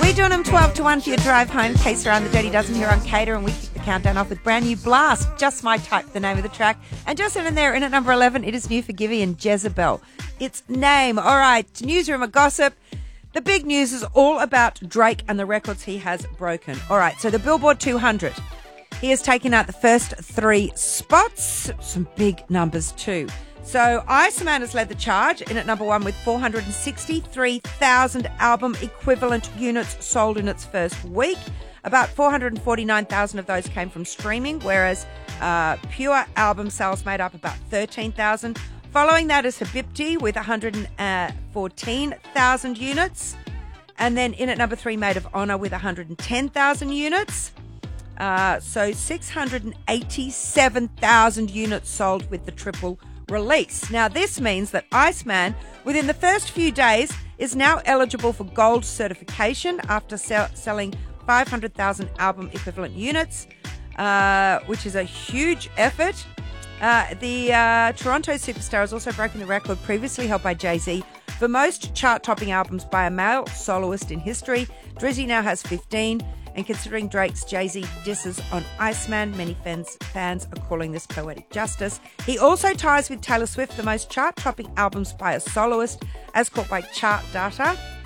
We're doing them 12 to 1 for your drive home. Case around the Dirty Dozen here on Cater, and we kick the countdown off with brand new Blast. Just My Type, the name of the track. And just in there, in at number 11, it is new for Gibby and Jezebel. Its name. All right, newsroom of gossip. The big news is all about Drake and the records he has broken. All right, so the Billboard 200. He has taken out the first 3 spots. Some big numbers too. So Iceman has led the charge in at number 1 with 463,000 album equivalent units sold in its first week. About 449,000 of those came from streaming, whereas pure album sales made up about 13,000. Following that is Habibti with 114,000 units. And then in at number 3, Maid of Honor with 110,000 units. So 687,000 units sold with the triple release. Now, this means that Iceman, within the first few days, is now eligible for gold certification after selling 500,000 album equivalent units, which is a huge effort. The Toronto superstar has also broken the record previously held by Jay-Z for most chart-topping albums by a male soloist in history. Drizzy now has 15. And considering Drake's Jay-Z disses on Iceman, many fans are calling this poetic justice. He also ties with Taylor Swift the most chart-topping albums by a soloist, as caught by Chart Data.